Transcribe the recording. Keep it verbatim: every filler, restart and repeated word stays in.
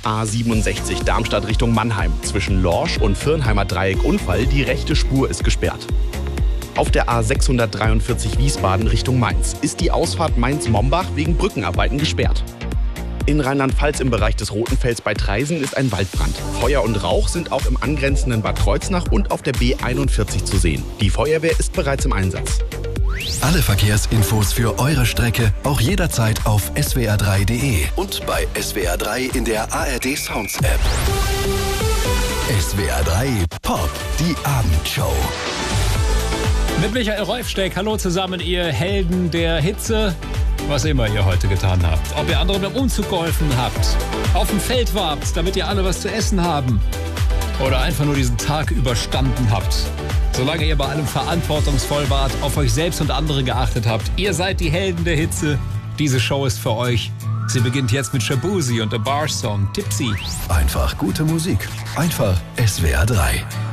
A siebenundsechzig Darmstadt Richtung Mannheim. Zwischen Lorsch und Virnheimer Dreieck Unfall. Die rechte Spur ist gesperrt. Auf der A sechshundertdreiundvierzig Wiesbaden Richtung Mainz ist die Ausfahrt Mainz-Mombach wegen Brückenarbeiten gesperrt. In Rheinland-Pfalz im Bereich des Rotenfels bei Traisen ist ein Waldbrand. Feuer und Rauch sind auch im angrenzenden Bad Kreuznach und auf der B einundvierzig zu sehen. Die Feuerwehr ist bereits im Einsatz. Alle Verkehrsinfos für eure Strecke auch jederzeit auf S W R drei punkt de und bei S W R drei in der A R D Sounds App. S W R drei Pop, die Abendshow. Mit Michael Rolfsteck, hallo zusammen, ihr Helden der Hitze. Was immer ihr heute getan habt. Ob ihr anderen beim Umzug geholfen habt, auf dem Feld wart, damit ihr alle was zu essen haben. Oder einfach nur diesen Tag überstanden habt. Solange ihr bei allem verantwortungsvoll wart, auf euch selbst und andere geachtet habt. Ihr seid die Helden der Hitze. Diese Show ist für euch. Sie beginnt jetzt mit Shabuzi und A Bar Song, Tipsy. Einfach gute Musik. Einfach S W R drei.